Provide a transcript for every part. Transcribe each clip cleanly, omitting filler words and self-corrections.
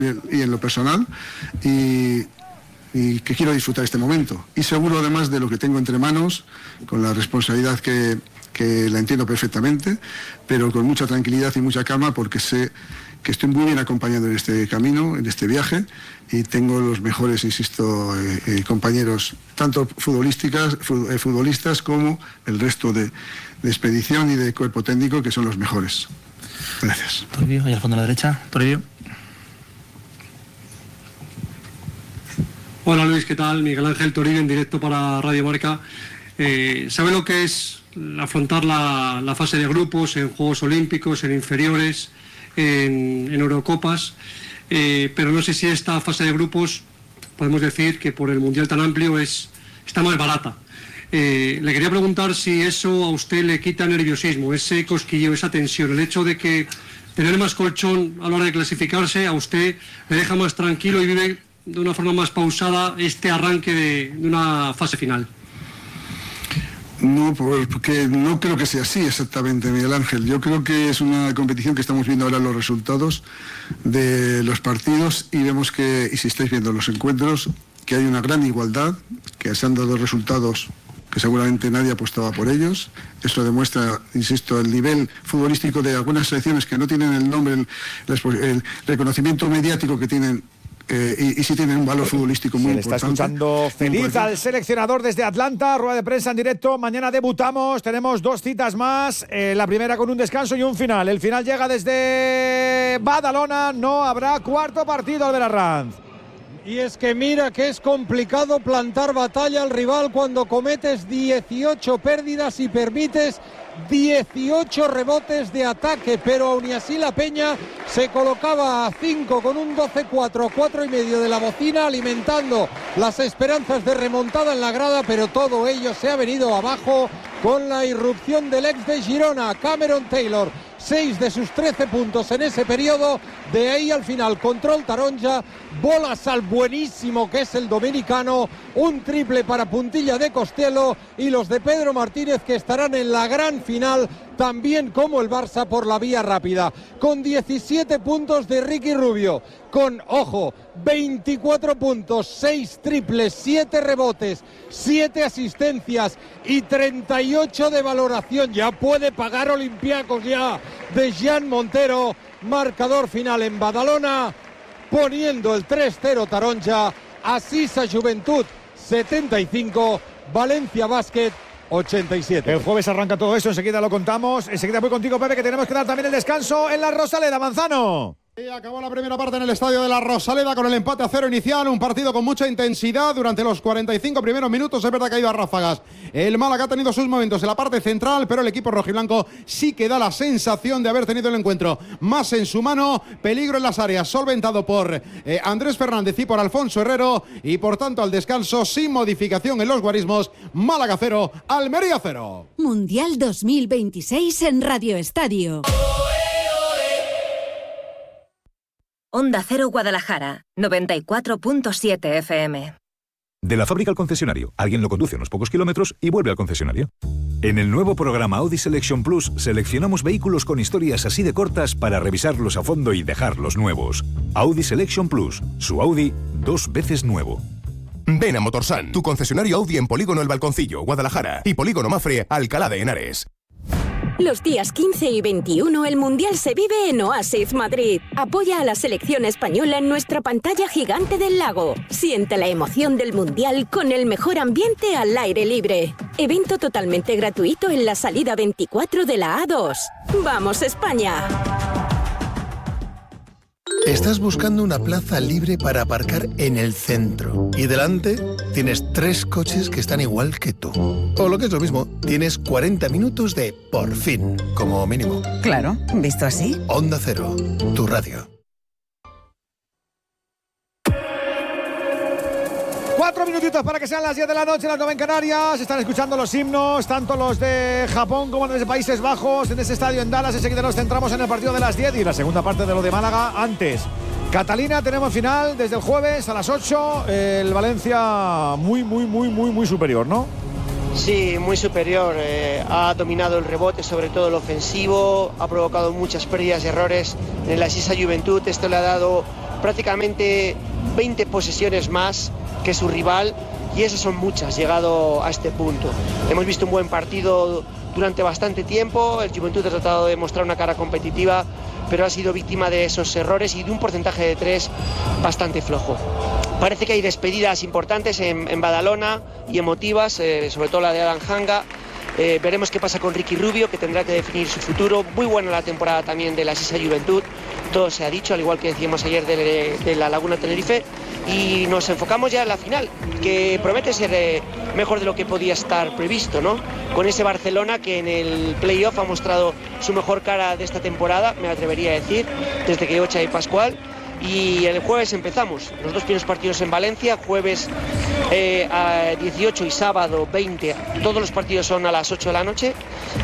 y en lo personal, y que quiero disfrutar este momento. Y seguro además de lo que tengo entre manos, con la responsabilidad que la entiendo perfectamente, pero con mucha tranquilidad y mucha calma, porque sé que estoy muy bien acompañado en este camino, en este viaje, y tengo los mejores, insisto, compañeros, tanto futbolistas como el resto de expedición y de cuerpo técnico, que son los mejores. Gracias. Toribio, ahí al fondo a la derecha. Toribio. Hola Luis, ¿qué tal? Miguel Ángel Toribio en directo para Radio Marca. ¿Sabe lo que es afrontar la fase de grupos en Juegos Olímpicos, en inferiores, en Eurocopas? Pero no sé si esta fase de grupos, podemos decir que por el Mundial tan amplio está más barata. Le quería preguntar si eso a usted le quita nerviosismo, ese cosquilleo, esa tensión, el hecho de que tener más colchón a la hora de clasificarse a usted le deja más tranquilo y vive de una forma más pausada este arranque de una fase final. No, porque no creo que sea así exactamente, Miguel Ángel. Yo creo que es una competición que estamos viendo ahora los resultados de los partidos y vemos que, y si estáis viendo los encuentros, que hay una gran igualdad, que se han dado resultados que seguramente nadie apostaba por ellos. Eso demuestra, insisto, el nivel futbolístico de algunas selecciones que no tienen el nombre, el reconocimiento mediático que tienen. Y sí tienen un valor futbolístico muy importante. Se le está escuchando feliz al seleccionador desde Atlanta, rueda de prensa en directo. Mañana debutamos, tenemos 2 citas más, la primera con un descanso y un final. El final llega desde Badalona, no habrá cuarto partido, Albert Arranz. Y es que mira que es complicado plantar batalla al rival cuando cometes 18 pérdidas y permites 18 rebotes de ataque, pero aún así la Peña se colocaba a 5 con un 12-4, 4,5 de la bocina, alimentando las esperanzas de remontada en la grada, pero todo ello se ha venido abajo con la irrupción del ex de Girona, Cameron Taylor. 6 de sus 13 puntos en ese periodo, de ahí al final control taronja, bolas al buenísimo que es el dominicano, un triple para puntilla de Costello y los de Pedro Martínez que estarán en la gran final también como el Barça por la vía rápida, con 17 puntos de Ricky Rubio, con, ojo, 24 puntos, 6 triples, 7 rebotes, 7 asistencias y 38 de valoración. Ya puede pagar Olympiacos ya de Jean Montero, marcador final en Badalona, poniendo el 3-0 taronja, Asisa Juventud 75, Valencia Básquet 87. El jueves arranca todo eso, enseguida lo contamos. Enseguida voy contigo, Pepe, que tenemos que dar también el descanso en la Rosaleda. Manzano. Y acabó la primera parte en el estadio de la Rosaleda con el empate a 0 inicial, un partido con mucha intensidad durante los 45 primeros minutos. Es verdad que ha ido a ráfagas. El Málaga ha tenido sus momentos en la parte central, pero el equipo rojiblanco sí que da la sensación de haber tenido el encuentro más en su mano. Peligro en las áreas, solventado por Andrés Fernández y por Alfonso Herrero, y por tanto al descanso sin modificación en los guarismos. Málaga 0, Almería 0. Mundial 2026 en Radio Estadio. Onda Cero Guadalajara, 94.7 FM. De la fábrica al concesionario, alguien lo conduce unos pocos kilómetros y vuelve al concesionario. En el nuevo programa Audi Selection Plus seleccionamos vehículos con historias así de cortas para revisarlos a fondo y dejarlos nuevos. Audi Selection Plus, su Audi 2 veces nuevo. Ven a Motorsan, tu concesionario Audi en Polígono El Balconcillo, Guadalajara, y Polígono Mafre, Alcalá de Henares. Los días 15 y 21 el Mundial se vive en Oasis Madrid. Apoya a la selección española en nuestra pantalla gigante del lago. Siente la emoción del Mundial con el mejor ambiente al aire libre. Evento totalmente gratuito en la salida 24 de la A2. ¡Vamos, España! Estás buscando una plaza libre para aparcar en el centro y delante tienes 3 coches que están igual que tú. O lo que es lo mismo, tienes 40 minutos de por fin, como mínimo. Claro, visto así. Onda Cero, tu radio. 4 minutitos para que sean las 10 de la noche, las 9 en Canarias. Están escuchando los himnos, tanto los de Japón como los de Países Bajos, en ese estadio en Dallas. Enseguida nos centramos en el partido de las 10 y la segunda parte de lo de Málaga antes. Catalina, tenemos final desde el jueves a las 8. El Valencia muy superior, ¿no? Sí, muy superior. Ha dominado el rebote, sobre todo el ofensivo. Ha provocado muchas pérdidas y errores en la Asisa Juventud. Esto le ha dado prácticamente 20 posesiones más que su rival, y esas son muchas, llegado a este punto. Hemos visto un buen partido durante bastante tiempo, el Juventud ha tratado de mostrar una cara competitiva, pero ha sido víctima de esos errores y de un porcentaje de 3 bastante flojo. Parece que hay despedidas importantes en Badalona y emotivas, sobre todo la de Adam Hanga. Veremos qué pasa con Ricky Rubio, que tendrá que definir su futuro. Muy buena la temporada también de la Sisa Juventud, todo se ha dicho, al igual que decíamos ayer de la Laguna Tenerife. Y nos enfocamos ya en la final, que promete ser mejor de lo que podía estar previsto, ¿no? Con ese Barcelona que en el playoff ha mostrado su mejor cara de esta temporada, me atrevería a decir, desde que llegó Xavi Pascual. Y el jueves empezamos, los 2 primeros partidos en Valencia, jueves a 18 y sábado 20, todos los partidos son a las 8 de la noche.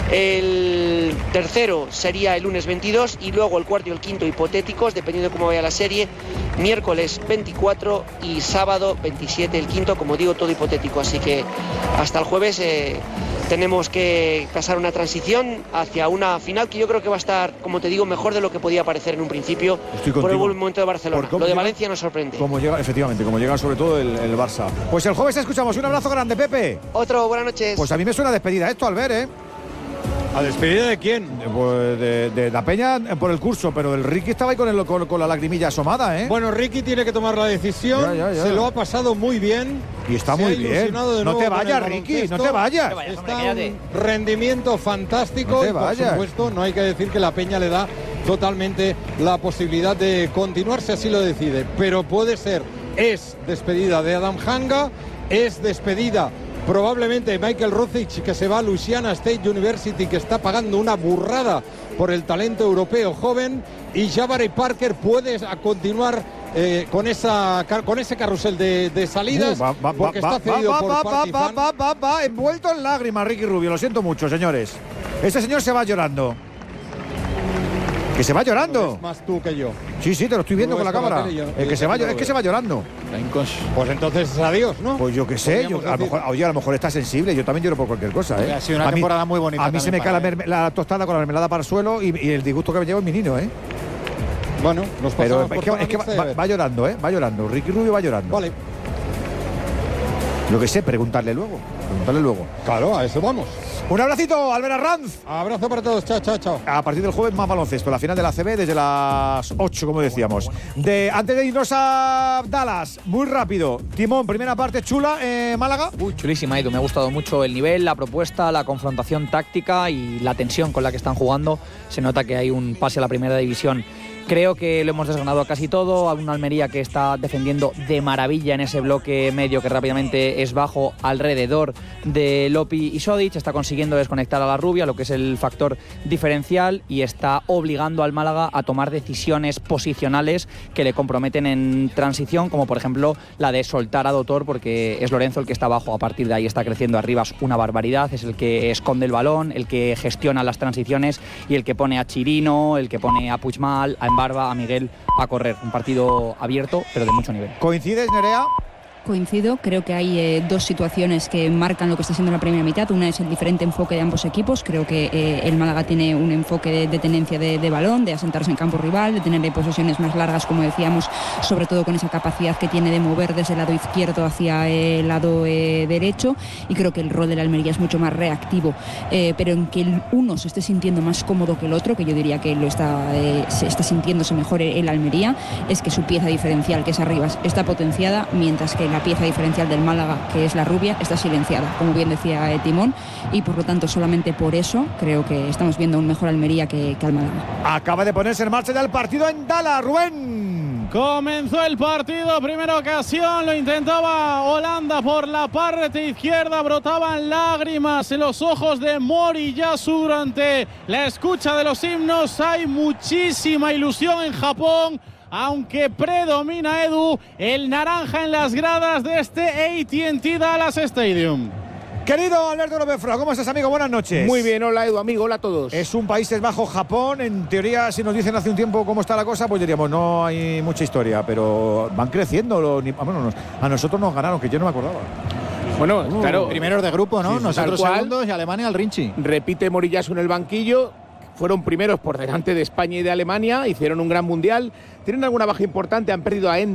El tercero sería el lunes 22 y luego el cuarto y el quinto hipotéticos, dependiendo de cómo vaya la serie, miércoles 24 y sábado 27 el quinto, como digo, todo hipotético. Así que hasta el jueves tenemos que pasar una transición hacia una final que yo creo que va a estar, como te digo, mejor de lo que podía parecer en un principio por el buen momento de Barcelona. Lo de Valencia nos sorprende. Efectivamente, como llega sobre todo el Barça. Pues el jueves escuchamos. Un abrazo grande, Pepe. Otro, buenas noches. Pues a mí me suena despedida esto, Albert, ¿eh? ¿A despedida de quién? Pues de la Peña por el curso, pero el Ricky estaba ahí con la lagrimilla asomada, ¿eh? Bueno, Ricky tiene que tomar la decisión, ya. Se lo ha pasado muy bien. Y está muy bien. No te vayas, Ricky, no te vayas. Está un rendimiento fantástico y, por supuesto, no hay que decir que la Peña le da totalmente la posibilidad de continuar si así lo decide. Pero es despedida de Adam Hanga, es despedida probablemente Michael Ruzic, que se va a Louisiana State University, que está pagando una burrada por el talento europeo joven, y Jabari Parker puede continuar con ese carrusel de salidas, porque está cedido por Partizan. Va envuelto en lágrimas Ricky Rubio, lo siento mucho, señores. Ese señor se va llorando. Que se va llorando. Es más tú que yo. Sí, te lo estoy viendo con la cámara. Es que se va llorando. Pues entonces adiós, ¿no? Pues yo qué sé, a lo mejor está sensible. Yo también lloro por cualquier cosa, ¿eh? Ha sido una temporada muy bonita. A mí se me cae la tostada con la mermelada para el suelo y el disgusto que me llevo es mi niño, ¿eh? Bueno, nos pasamos. Pero es que va llorando, ¿eh? Va llorando. Ricky Rubio va llorando. Vale. Lo que sé, preguntarle luego. Claro, a eso vamos. Un abracito, Albert Arranz. Abrazo para todos, chao. A partir del jueves más baloncesto, la final de la ACB desde las 8, como decíamos. Antes de irnos a Dallas, muy rápido, Timón, primera parte chula, Málaga. Chulísima, Edu, me ha gustado mucho el nivel, la propuesta, la confrontación táctica y la tensión con la que están jugando. Se nota que hay un pase a la primera división. Creo que lo hemos desgranado a casi todo, a una Almería que está defendiendo de maravilla en ese bloque medio que rápidamente es bajo alrededor de Lopi y Sodic, está consiguiendo desconectar a la Rubia, lo que es el factor diferencial, y está obligando al Málaga a tomar decisiones posicionales que le comprometen en transición, como por ejemplo la de soltar a Dotor, porque es Lorenzo el que está abajo, a partir de ahí está creciendo arriba, es una barbaridad, es el que esconde el balón, el que gestiona las transiciones y el que pone a Chirino, el que pone a Puigmal, a Barba, a Miguel a correr. Un partido abierto, pero de mucho nivel. ¿Coincides, Nerea? Coincido, creo que hay dos situaciones que marcan lo que está siendo la primera mitad. Una es el diferente enfoque de ambos equipos. Creo que el Málaga tiene un enfoque de tenencia de balón, de asentarse en campo rival, de tener posesiones más largas, como decíamos, sobre todo con esa capacidad que tiene de mover desde el lado izquierdo hacia el lado derecho, y creo que el rol de la Almería es mucho más reactivo, pero en que el uno se esté sintiendo más cómodo que el otro, que yo diría que se está sintiéndose mejor el Almería, es que su pieza diferencial, que es Arribas, está potenciada, mientras que la pieza diferencial del Málaga, que es la Rubia, está silenciada, como bien decía Timón, y por lo tanto solamente por eso creo que estamos viendo un mejor Almería que al Málaga. Acaba de ponerse en marcha ya el partido en Dallas, Rubén. Comenzó el partido, primera ocasión, lo intentaba Holanda por la parte izquierda, brotaban lágrimas en los ojos de Moriyasu durante la escucha de los himnos. Hay muchísima ilusión en Japón, aunque predomina, Edu, el naranja en las gradas de este AT&T Dallas Stadium. Querido Alberto López Fra, ¿cómo estás, amigo? Buenas noches. Muy bien, hola Edu, amigo, hola a todos. Es un Países Bajos, Japón. En teoría, si nos dicen hace un tiempo cómo está la cosa, pues diríamos, no hay mucha historia, pero van creciendo. Bueno, a nosotros nos ganaron, que yo no me acordaba. Bueno, claro. Primeros de grupo, ¿no? Sí, nosotros segundos y Alemania al Rinchi. Repite Moriyasu en el banquillo. fueron primeros por delante de España y de Alemania, hicieron un gran mundial, tienen alguna baja importante, han perdido a Ender